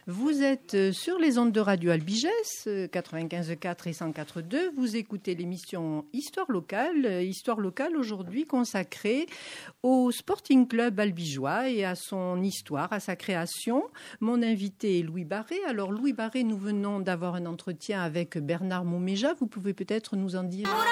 Vous êtes sur les ondes de Radio Albigès, 95.4 et 104.2. Vous écoutez l'émission Histoire locale aujourd'hui consacrée au Sporting Club albigeois et à son histoire, à sa création. Mon invité est Louis Barré. Alors Louis Barré, nous venons d'avoir un entretien avec Bernard Moméja. Vous pouvez peut-être nous en dire